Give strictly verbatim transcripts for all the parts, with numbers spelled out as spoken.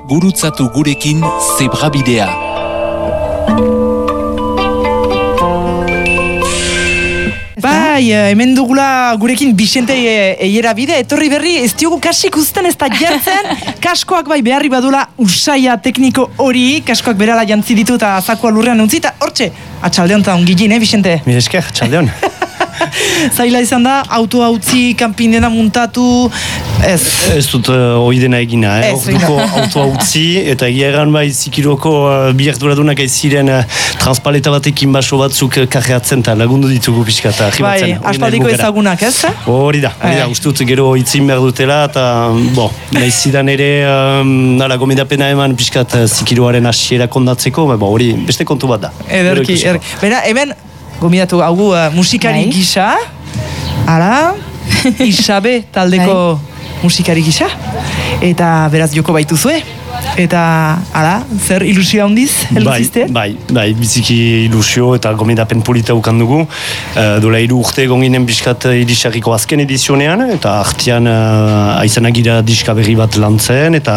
gurutzatu gurekin zebrabidea. Bai, hemen dugula gurekin Bixente eiera bide, etorri berri, ez diogu kasik usten ez da jartzen, kaskoak bai beharri badula usaia tekniko hori, kaskoak berala jantzi ditu eta zakua lurrean untzi, eta hortxe, atxaldeon eta ongigin, eh, Bixente? Mire esker, atxaldeon. Zaila izan da, autoa utzi, kanpin dena muntatu, ez? Ez dut uh, hori dena egina, eh? Orduko autoa utzi, eta egia egan bai zikiroko uh, biharturadunak aiziren uh, transpaleta batekin baso batzuk uh, karreatzen eta lagundu ditugu pixka eta arribatzen. Bai, aspaldiko ezagunak, ez? Hori da, hori da, uste dut gero itzin behar dutela, eta, bo, nahi zidan ere, um, nala, gomedapena eman pixkat uh, zikiroaren hasiera kondatzeko, ba, hori beste kontu bat da. Ederki, ederki. Bera, hemen, gomidatu hau uh, musikari Bai. Gisa, ara, Isabe taldeko Bai. Musikari gisa, eta beraz joko baituzue. Eta, ala, zer ilusio handiz, heluzizte? Bai, bai, bai, biziki ilusio eta gomendapen polita ukan dugu. Uh, dola hiru urte gonginen biskat irisarriko azken edizionean, eta artian uh, aizenagira diska berri bat lantzen, eta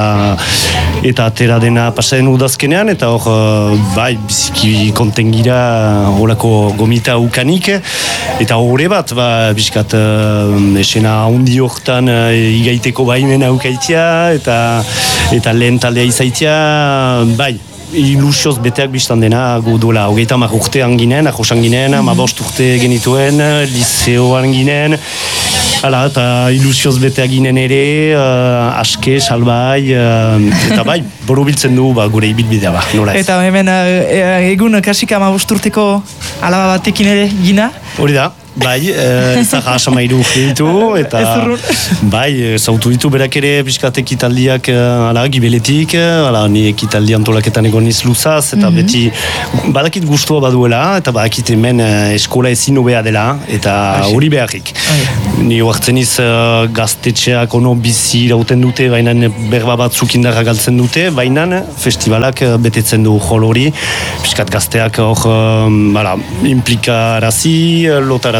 eta atera dena pasaren udazkenean, eta hor, uh, bai, biziki kontengira horako gomita ukanik, eta horre bat, ba, biskat uh, esena handi hortan uh, igaiteko baimena ukaitia, eta, eta lehen taldea izaitia, bai, ilusioz beteak biztan dena, gu duela, hogeita mar urtean ginen, ahosan ginen, mm-hmm. mabost urte genituen, liceoan ginen, hala, eta ilusioz beteak ginen ere, uh, aske, salbai, uh, eta bai, borobiltzen du, ba, gure ibilbidea, ba, nola ez. Eta hemen, uh, egun kasika mabost urteko alaba batekin ere gina? Hori da. Bai, ezak asamairu ditu, eta bai, zautu ditu berak ere piskat ekitaldiak ala, gibeletik, ala, ni ekitaldi antolaketan egon niz luzaz, eta mm-hmm. beti badakit gustua baduela, eta badakit hemen eskola ezin hobea dela, eta hori beharrik. Ni huartzen niz uh, gaztetxeak ono bizi irauten dute, baina berba batzuk indarra galtzen dute, baina festivalak betetzen du jol hori, piskat gazteak hor um, implikarazi, lotarazi,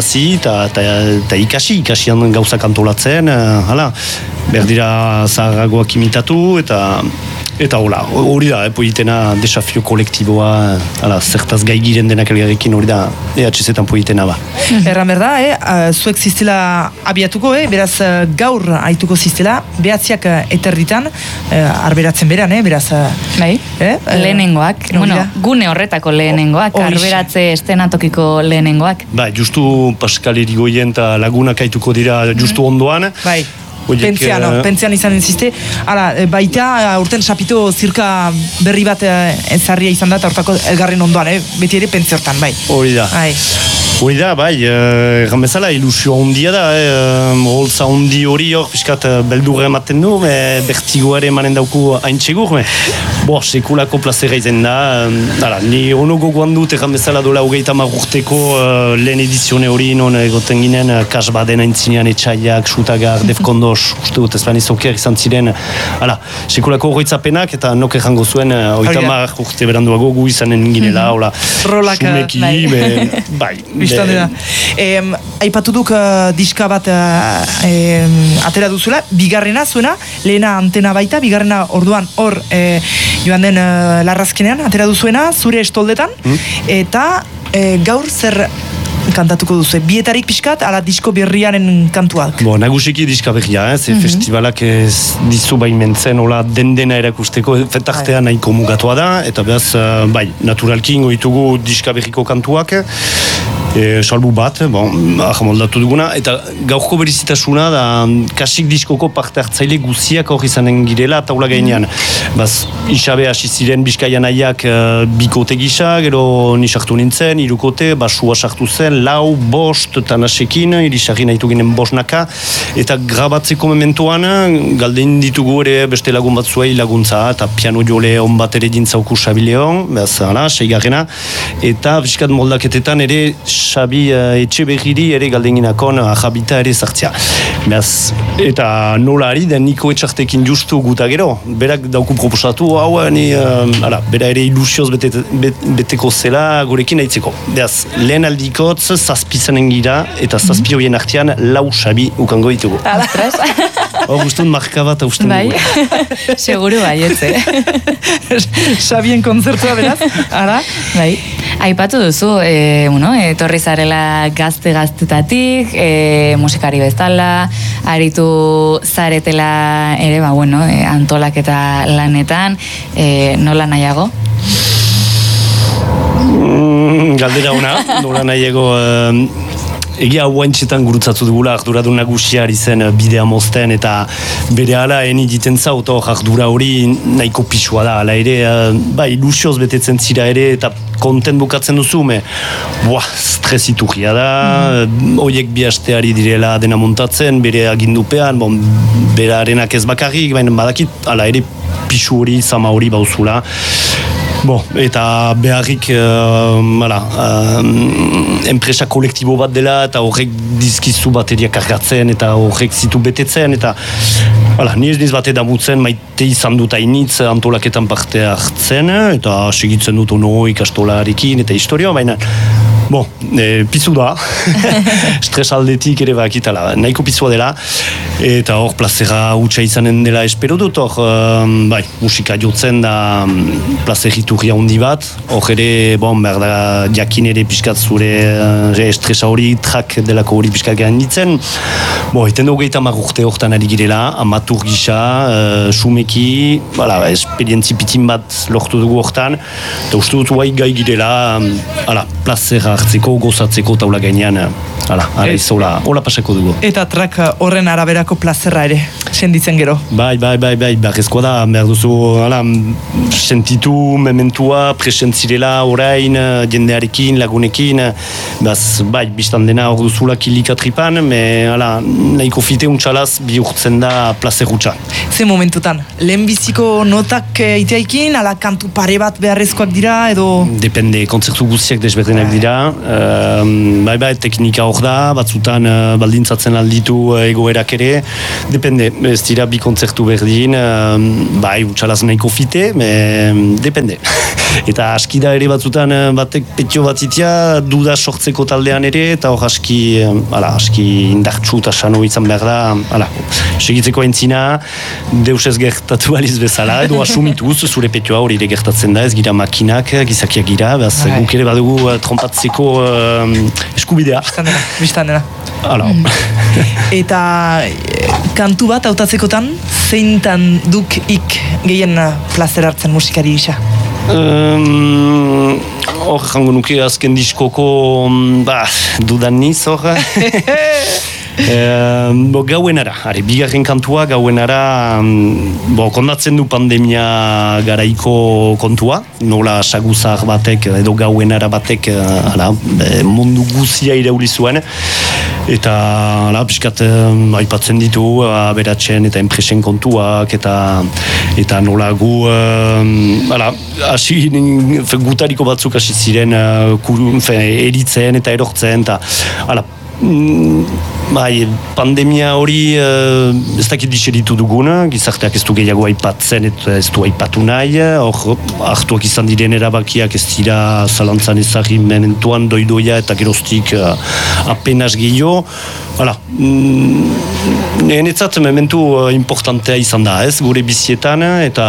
eta ikasi, ikasian gauzak antolatzen, hala, berdira zaharragoak imitatu, eta eta hola, hori da, poitena desafio kolektiboa, hala, zertaz gai giren denak elgarrekin hori da, E H Z-etan poitena ba. Erran berda, eh, zuek ziztela abiatuko, eh, beraz gaur aituko ziztela, behatziak eterritan, eh, arberatzen beran, eh, beraz... Bai, eh, lehenengoak, no, bueno, gune horretako lehenengoak, oh, arberatze estenatokiko lehenengoak. Bai, justu Pascal Irigoyen eta lagunak aituko dira justu ondoan. Bai. Pentziano, uh... pentziano izan insiste. Hala, baita, urten sapito zirka berri bat ezarria izan da, eta hortako elgarren ondoan, eh? Beti ere pentziortan, bai. Hori da. Bai. Hori da, bai, erran uh, bezala ilusio handia da, eh? Holtza handi hori hor, piskat beldurra ematen du, eh, bertigoare emanen dauku haintsegur, eh? Bo, sekulako plazera izan da, hala, ni ono gogoan dut, erran bezala dola hogeita mar urteko uh, lehen edizione hori, non egoten ginen, uh, kas baden aintzinean etxaiak, Xutagar, Defkondos, uste dut, ezbaniz oker izan ziren, hala, sekulako horretzapenak, eta nok errango zuen, hogeita uh, mar urte beranduago gu izanen ginela, hola, sumeki, be, bai, da. E, aipatu duk uh, diska bat uh, e, atera duzula, bigarrena zuena, lehena antena baita, bigarrena orduan hor e, joan den uh, larrazkenean, atera duzuena, zure estoldetan, mm. eta e, gaur zer kantatuko duzu, bietarik pixkat, ala disko berriaren kantuak. Bo, nagusiki diska berria, eh? Ze mm-hmm. festivalak ez dizu baimentzen, hola den-dena erakusteko, fetartea nahiko mugatua da, eta behaz, uh, bai, naturalki ingo ditugu diska berriko kantuak, E, salbu bat, bon, ahamoldatu duguna, eta gaurko berizitasuna da kasik diskoko parte hartzaile guziak hor izanen girela taula gainean. Baz, Isabe hasi ziren Bizkaian aiak uh, bikote gisa, gero ni sartu nintzen, hirukote, basua sartu zen, lau, bost, tanasekin, irisarri nahitu ginen bosnaka, eta grabatzeko mementoan, galdein ditugu ere beste lagun batzuei laguntza, eta piano jole on bat ere dintzauku Xabileon, behaz, hala, seigarrena, eta bizkat moldaketetan ere Xabi uh, etxe berriri ere galdenginakon uh, jabita ere zartzea. Beaz, eta nola ari den Niko Etxartekin justu guta gero, berak dauku proposatu, hau, ni, uh, ala, bera ere ilusioz bete, bet, beteko zela gurekin aitzeko. Beaz, lehen aldikotz, zazpizanen gira, eta zazpi horien artean lau Xabi ukango ditugu. Ala, tres. Hor guztun marka bat hausten bai. Seguru bai, etze. Xabien kontzertua beraz, ara? Bai. Aipatu duzu, e, bueno, etorri zarela gazte-gaztetatik, e, musikari bezala, aritu zaretela ere, ba, bueno, e, antolaketa lanetan, e, nola nahiago? Mm, galdera ona, nola nahiago... Um, Egia guaintxetan gurutzatu dugula arduradu nagusiari zen bidea mozten eta bere ala eni diten zaut hor ardura hori nahiko pisua da, ala ere ba, ilusioz betetzen zira ere eta konten bukatzen duzu, me buah, stresiturria da, mm. Oiek bi asteari direla dena montatzen, bere agindupean, bon, bere arenak ez bakarrik, baina badakit, ala ere pisu hori, zama hori bauzula. Bo, eta beharrik uh, mala, uh, enpresa kolektibo bat dela eta horrek dizkizu bateria kargatzen eta horrek zitu betetzen eta hala, ni ez niz bate damutzen maite izan dut hainitz antolaketan parte hartzen eta segitzen dut ono ikastolarekin eta historia, baina Bo, e, pizu da, stres aldetik ere bakitala, nahiko pizua dela, eta hor plazera hutsa izanen dela espero dut, hor, um, bai, musika jotzen da plazeriturria handi bat, hor ere, bon, behar da, jakin ere pixkat zure uh, estresa hori, trak delako hori pixkat gehan ditzen, bo, eten dugu eta marrurte hortan ari girela, amatur gisa, uh, sumeki, bala, esperientzi pitin bat lortu dugu hortan, eta uste dut guai gai girela, um, ala, plazera hartzeko, gozatzeko taula gainean, ala, ara izola, hola pasako dugu. Eta trak horren araberako plazerra ere, senditzen gero. Bai, bai, bai, bai, beharrezkoa da, behar duzu, ala, sentitu, mementua, presentzirela, orain, jendearekin, lagunekin, baz, bai, biztan dena hor duzula kilikatripan, me, ala, nahiko fite untxalaz bihurtzen da plazer hutsa. Ze momentutan, lehenbiziko notak iteaikin, ala kantu pare bat beharrezkoak dira, edo... Depende, kontzertu guztiak desberdinak dira, uh, bai, bai, teknika hor da, batzutan uh, baldintzatzen alditu uh, egoerak ere, depende, ez dira bi kontzertu berdin, uh, bai, utxalaz nahiko fite, me, depende. Eta aski da ere batzutan uh, batek petio bat itia, duda sortzeko taldean ere, eta hor aski, uh, ala, aski indartxu eta sano izan behar da, ala, segitzeko entzina, deus ez gertatu aliz bezala, edo asumituz, zure petioa hori ere gertatzen da, ez gira makinak, gizakiak gira, behaz, guk ere badugu uh, trompatzeko uh, eskubidea. Bistan dena, bistan dena. Hala. Eta kantu bat hautatzekotan, zeintan duk ik gehien plazer hartzen musikari gisa? Um, hor jango nuke azken diskoko, ba, dudan niz hor. E, bo, gauenara, are, bigarren kantua gauenara, bo, kondatzen du pandemia garaiko kontua, nola saguzar batek edo gauenara batek ala, mundu guzia irauli zuen, eta ala, piskat aipatzen ditu aberatzen eta enpresen kontuak eta eta nola gu ala, hasi gutariko batzuk hasi ziren eritzen eta erortzen eta ala, bai, pandemia hori uh, ez dakit diseritu dugun, gizarteak ez du gehiago aipatzen eta ez du aipatu nahi, hor hartuak izan diren erabakiak ez dira zalantzan ezagri mementuan doidoia eta geroztik uh, apenas gehiago. Hala, mm, enetzat mementu uh, importantea izan da, ez, gure bizietan, eta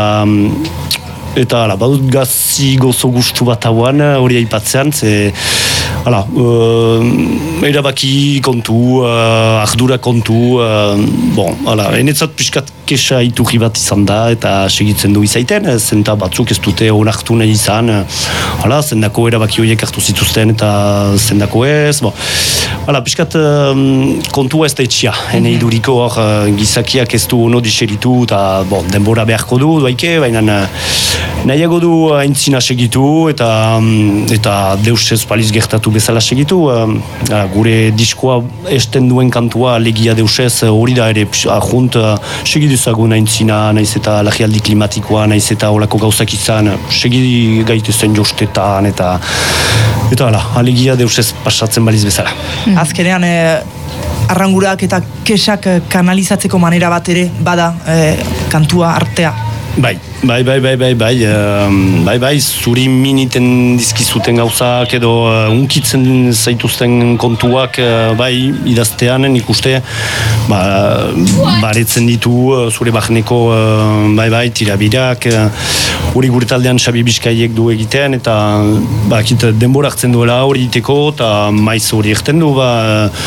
eta hala, badut gazi gozo gustu bat hauan hori aipatzean, ze hala, uh, erabaki kontu, uh, ardura kontu, uh, bon, hala, enetzat pixkat kesa iturri bat izan da, eta segitzen du izaiten, zenta batzuk ez dute onartu nahi izan, hala, zendako erabaki horiek hartu zituzten, eta zendako ez, bon, hala, pixkat um, kontua ez da etxia, ene iduriko hor, uh, gizakiak ez du ono diseritu, eta bon, denbora beharko du, duaike, baina nahiago du aintzina segitu, eta, um, eta deus ez paliz gertatu bezala segitu, um, gure diskoa esten duen kantua legia deusez hori da ere ahunt uh, segiduzagun aintzina, naiz eta lagialdi klimatikoa, naiz eta olako gauzak izan, segi gaitezen jostetan, eta eta hala, alegia deusez pasatzen baliz bezala. Mm. Azkenean, eh, arrangurak eta kesak kanalizatzeko manera bat ere bada eh, kantua artea. Bai, bai, bai, bai, bai, bai, uh, bai, bai, zuri miniten dizkizuten gauzak edo uh, unkitzen zaituzten kontuak, uh, bai, idaztean nik uste, ba, baretzen ditu uh, zure barneko, uh, bai, bai, tirabirak, hori uh, gure taldean Xabi Bizkaiek du egiten, eta ba, kit, denbora hartzen duela hori iteko, eta maiz hori egiten du, ba,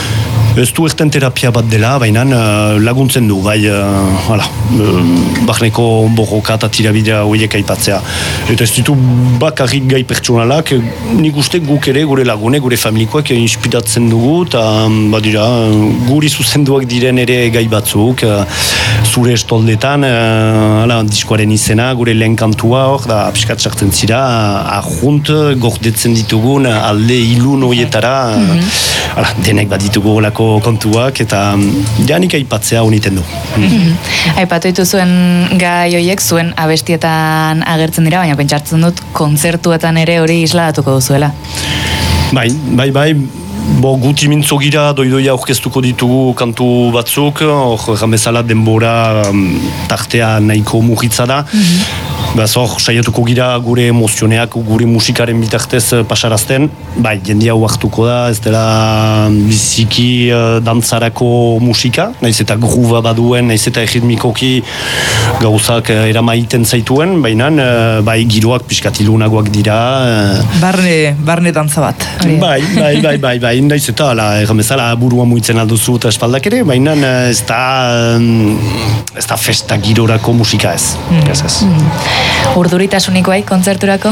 ez du erten terapia bat dela, baina uh, laguntzen du, bai, uh, hala, uh, barneko borroka eta tirabidea horiek aipatzea. Eta ez ditu bakarrik gai pertsonalak, nik uste guk ere, gure lagune, gure familikoak inspiratzen dugu, eta badira, guri zuzenduak diren ere gai batzuk, uh, zure estoldetan, uh, hala, diskoaren izena, gure lehen kantua hor, da, piskat sartzen zira, ahunt, gordetzen ditugun, alde ilun horietara, mm-hmm. hala, denek bat ditugu olako kontuak, eta janik aipatzea honiten du. Mm-hmm. Aipatu dituzuen gai horiek zuen abestietan agertzen dira, baina pentsatzen dut kontzertuetan ere hori isladatuko duzuela. Bai, bai, bai, bo guti mintzo gira, doidoia aurkeztuko ditugu kantu batzuk, hor bezala denbora tartea nahiko mugitza da. Mm-hmm. Beaz hor, saiatuko gira gure emozioneak, gure musikaren bitartez pasarazten, bai, jendia hartuko da, ez dela biziki uh, dantzarako musika, naiz eta gruba baduen, naiz eta erritmikoki gauzak uh, eramaiten zaituen, baina uh, bai, giroak piskatilunagoak dira. Uh, barne, barne dantza bat. Bai, bai, bai, bai, bai, naiz eta, erramezala, burua muitzen alduzu eta espaldak ere, baina uh, ez da, um, ez da festa girorako musika ez. Mm. Ez ez. Mm. Urduritasuniko bai, kontzerturako?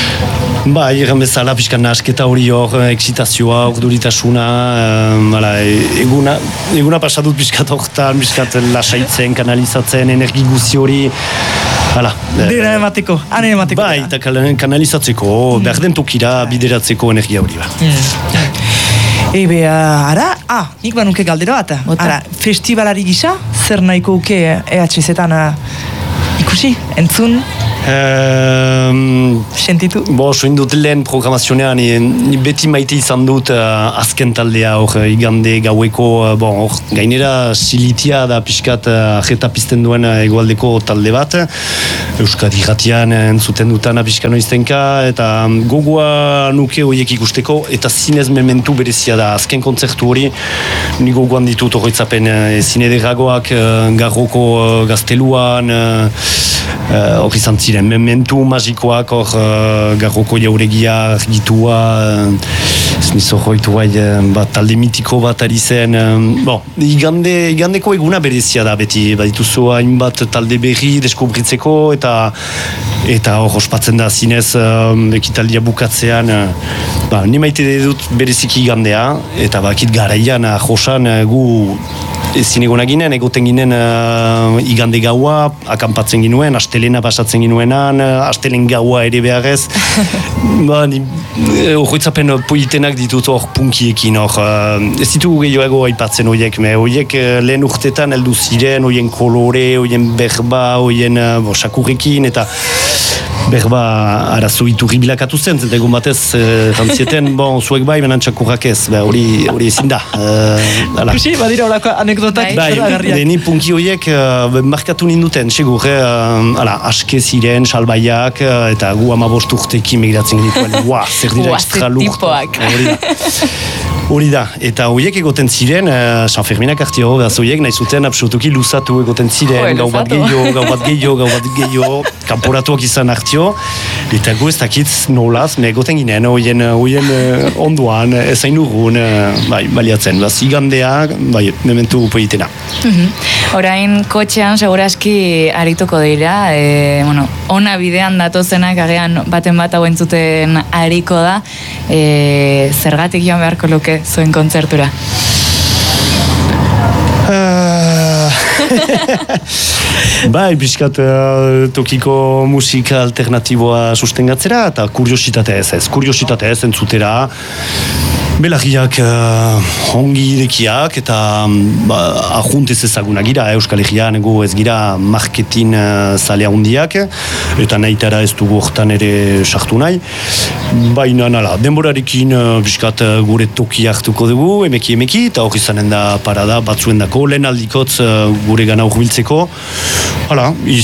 Ba, egan bezala, pixkan nasketa hori hor, eksitazioa, urduritasuna, um, ala, eguna, eguna pasadut pixkat horretan, pixkat lasaitzen, kanalizatzen, energi guzi hori, hala. Dena emateko, ane emateko. Ba, eta kanalizatzeko, mm. behar den tokira bideratzeko energia hori ba. Mm. Ebe, uh, ara, ah, nik banuke galdera bat, ara, festivalari gisa, zer nahiko uke E H Z-etan uh, ikusi, entzun? Um, Sentitu? Bo, soin dut lehen programazionean, ni beti maite izan dut uh, azken taldea, hor, igande gaueko, uh, bon, hor, gainera silitia da pixkat uh, ajeta pizten duen uh, egoaldeko talde bat, Euskadi Irratian entzuten dutana pixka noiztenka, eta um, gogoa nuke horiek ikusteko, eta zinez mementu berezia da, azken kontzertu hori, ni gogoan ditut horretzapen, uh, zine derragoak, uh, garroko uh, gazteluan, hor uh, izan ziren, mementu magikoak, hor uh, garroko jauregia argitua, uh, esmizo joitu bai, uh, bat talde mitiko bat ari zen, um, bon, igande, igandeko eguna berezia da beti, badituzu hainbat talde berri deskubritzeko, eta eta hor ospatzen da zinez um, ekitaldia bukatzean, uh, ba, ni maite dut bereziki igandea, eta bakit garaian, uh, josan, uh, gu ezin egon ginen, egoten ginen uh, igande gaua, akampatzen ginuen, astelena pasatzen ginuenan, uh, astelen gaua ere beharrez. Ba, ni horretzapen uh, politenak ditut hor punkiekin, hor. Uh, ez ditugu gehiago aipatzen horiek, me horiek uh, lehen urtetan heldu ziren, horien kolore, horien berba, horien uh, bo, sakurrekin, eta berba arazo iturri bilakatu zen, zenta egun batez jantzieten, uh, bon, zuek bai, benan txakurrak ez, hori hori ezin da. Uh, Kusi, badira horako anekdotak. Bai, deni punki horiek uh, markatu ninduten, segur, eh, uh, ala, aske ziren, salbaiak, uh, eta gu amabost urtekin megiratzen genituen, ua, zer dira extra lurt. Hori da. Hori da, eta horiek egoten ziren, uh, San Ferminak artio, behaz horiek nahi zuten absolutuki luzatu egoten ziren, gau bat gehiago, gau bat gehiago, gau bat gehiago, kanporatuak izan artio, eta gu ez dakit nolaz, me egoten ginen, horien uh, onduan, ezain urgun, uh, bai, baliatzen, behaz igandea, bai, mementu politena. Mm-hmm. Orain, kotxean, seguraski arituko dira, e, bueno, ona bidean datozenak, agean baten bat hau entzuten ariko da, e, zergatik joan beharko luke zuen kontzertura? Uh... bai, bizkat uh, tokiko musika alternatiboa sustengatzera, eta kuriositate ez ez, kuriositate ez entzutera, belarriak uh, ongi irekiak, eta ba, ajuntez ezagunak gira, Euskal Herrian ego ez gira marketin uh, zalea hundiak, eta nahitara ez dugu hortan ere sartu nahi. Baina nala, denborarekin uh, biskat uh, gure toki hartuko dugu, emeki emeki, eta hori izanen da parada batzuen dako, lehen aldikotz uh, gure gana urbiltzeko. Hala, iz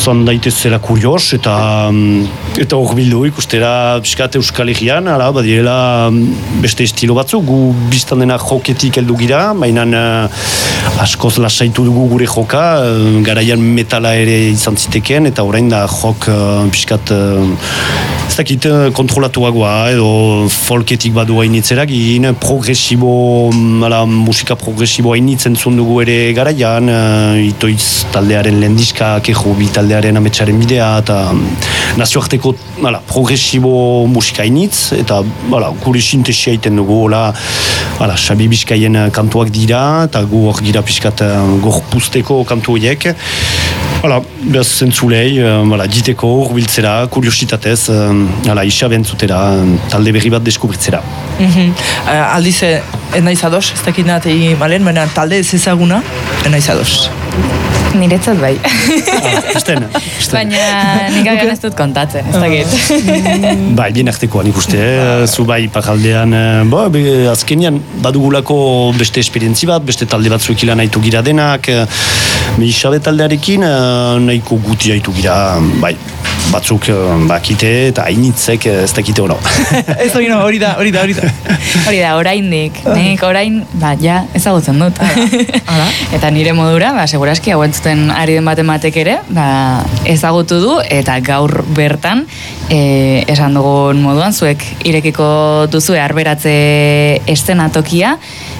zon daitezela kurios, eta eta hor bildu ikustera piskat Euskal Herrian, ala, badirela beste estilo batzuk, gu biztan dena joketik heldu gira, baina uh, askoz lasaitu dugu gure joka, uh, garaian metala ere izan ziteken, eta orain da jok uh, piskat uh, ez dakit kontrolatuagoa, edo folketik badu hainitzerak, egin progresibo, ala, musika progresibo hainitzen zundugu ere garaian, uh, itoiz taldearen lehen diska, kejo bi taldearen ametsaren bidea, eta nazioarteko ala, progresibo musika hainitz, eta ala, gure sintesia egiten dugu, ala, ala, Xabi Bizkaien kantuak dira, eta gu hor gira piskat gorpuzteko kantu horiek. Hala, behaz zentzulei, hala, diteko, urbiltzera, kuriositatez, hala, isa bentzutera, talde berri bat deskubritzera. Mm-hmm. Uh, aldiz, ez naiz ados, ez dakit nahi malen, baina talde ez ezaguna, ez naiz ados. Niretzat bai. Ah, esten, esten. Baina nik agian ez dut kontatzen, ez dakit. Bai, bien artekoa nik uste, zu bai pakaldean, bo, be, azkenian badugulako beste esperientzi bat, beste talde batzuek ilan haitu gira denak, me isabe taldearekin nahiko guti haitu gira, bai, batzuk bakite eta hainitzek ez dakite hori. Ez hori no, hori da, hori da, hori da. Hori da, oraindik, nik orain, ba, ja, ezagutzen dut. Hala. Eta nire modura, ba, seguraski, hau entzuten ari den baten batek ere, ba, ezagutu du, eta gaur bertan, e, esan dugun moduan, zuek irekiko duzue arberatze estenatokia,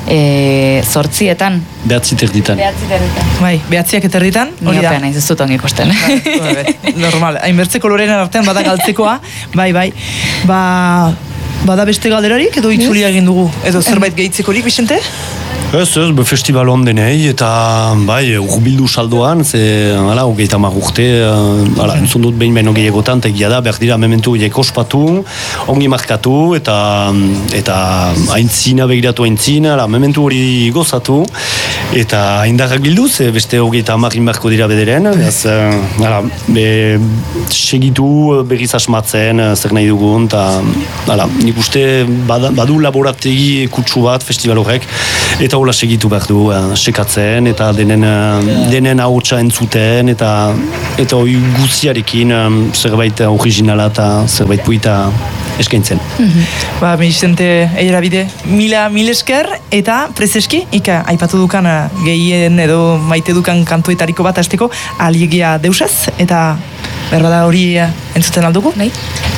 e, zortzietan. Behatzi terditan. Behatzi terditan. Bai, behatziak eterditan, hori da. Niopean naiz ez dut ongi ikusten. Normal, hainbertze koloreen artean bada galtzekoa, bai, bai. Ba, bada beste galderarik edo itzulia egin dugu, edo zerbait gehitzekorik, Bixente? Ez, ez, be festival ondenei, eta bai, urbildu saldoan, ze, hala, hogeita mar urte, hala, entzun dut behin behin gehiagotan, eta egia da, behar dira, mementu horiek ospatu, ongi markatu, eta eta aintzina begiratu aintzina, hala, mementu hori gozatu, eta indarrak bildu, ze beste hogeita mar inbarko dira bederen, ez, hala, be, segitu berriz asmatzen, zer nahi dugun, eta, hala, nik uste badu laborategi kutsu bat festival horrek, eta hola segitu behar du, uh, sekatzen, eta denen, uh, denen ahotsa entzuten, eta eta hori guziarekin um, zerbait originala eta zerbait puita eskaintzen. Mm-hmm. Ba, Bixente eira bide, mila mil esker, eta prezeski, ika, aipatu dukan gehien edo maite dukan kantuetariko bat azteko, aliegia deusez, eta berbada hori entzuten aldugu? Bai.